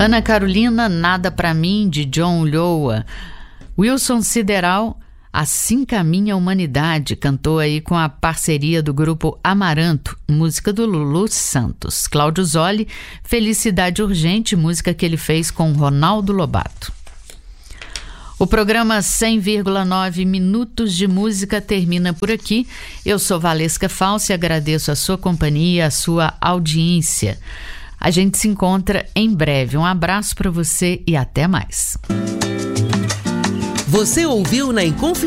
Ana Carolina, Nada Pra Mim, de John Ulloa. Wilson Sideral, Assim Caminha a Humanidade, cantou aí com a parceria do grupo Amaranto, música do Lulu Santos. Cláudio Zoli, Felicidade Urgente, música que ele fez com Ronaldo Lobato. O programa 100,9 Minutos de Música termina por aqui. Eu sou Valesca Falso e agradeço a sua companhia, a sua audiência. A gente se encontra em breve. Um abraço para você e até mais. Você ouviu na Inconfidência